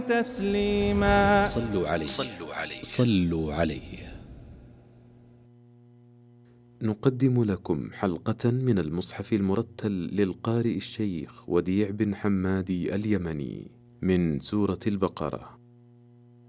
تسليما. صلوا عليه صلوا عليه. نقدم لكم حلقة من المصحف المرتل للقارئ الشيخ وديع بن حمادي اليمني من سورة البقرة.